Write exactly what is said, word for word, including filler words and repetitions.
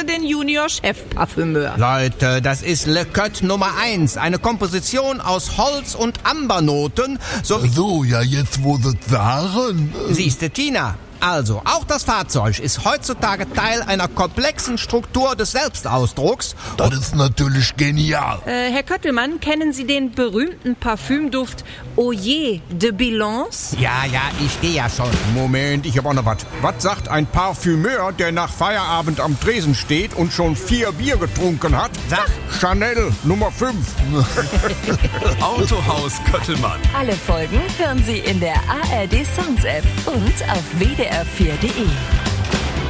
Grüße, den Junior-Chef-Parfümeur. Leute, das ist Le Cotte Nummer eins. Eine Komposition aus Holz- und Ambernoten. So, So, ja, jetzt wo Sie sagen. äh, siehste, Tina. Also, auch das Fahrzeug ist heutzutage Teil einer komplexen Struktur des Selbstausdrucks. Das ist natürlich genial. Äh, Herr Köttelmann, kennen Sie den berühmten Parfümduft Oyer de Bilance? Ja, ja, ich gehe ja schon. Moment, ich hab auch noch was. Was sagt ein Parfümeur, der nach Feierabend am Tresen steht und schon vier Bier getrunken hat? Sag. Chanel Nummer fünf. Autohaus Köttelmann. Alle Folgen hören Sie in der A R D Sounds App und auf w d r vier punkt d e.